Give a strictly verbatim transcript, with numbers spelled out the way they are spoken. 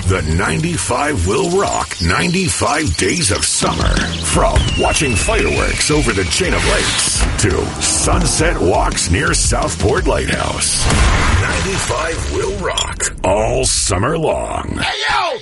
The ninety-five will rock ninety-five days of summer. From watching fireworks over the chain of lakes to sunset walks near Southport Lighthouse. ninety-five will rock all summer long. Hey, yo!